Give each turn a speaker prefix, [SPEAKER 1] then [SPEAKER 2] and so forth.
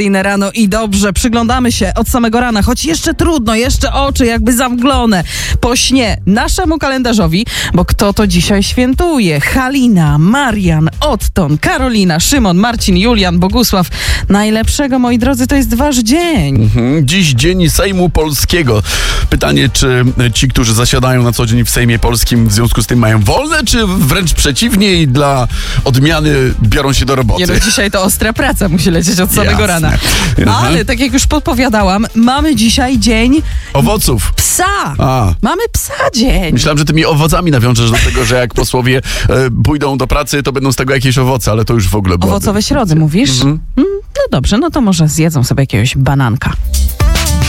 [SPEAKER 1] Inne rano i dobrze, przyglądamy się od samego rana, choć jeszcze trudno, jeszcze oczy jakby zamglone po śnie naszemu kalendarzowi, bo kto to dzisiaj świętuje? Halina, Marian, Otton, Karolina, Szymon, Marcin, Julian, Bogusław. Najlepszego, moi drodzy, to jest wasz dzień.
[SPEAKER 2] Dziś dzień Sejmu Polskiego. Pytanie, czy ci, którzy zasiadają na co dzień w Sejmie Polskim, w związku z tym mają wolne, czy wręcz przeciwnie i dla odmiany biorą się do roboty?
[SPEAKER 1] Nie, no dzisiaj to ostra praca musi lecieć od samego rana. Ale tak jak już podpowiadałam, mamy dzisiaj dzień
[SPEAKER 2] owoców.
[SPEAKER 1] Psa.
[SPEAKER 2] A.
[SPEAKER 1] Mamy psa dzień.
[SPEAKER 2] Myślałem, że tymi owocami nawiążesz do tego, że jak posłowie pójdą do pracy, to będą z tego jakieś owoce, ale to już w ogóle było.
[SPEAKER 1] Owocowe środy, mówisz? No dobrze, no to może zjedzą sobie jakiegoś bananka.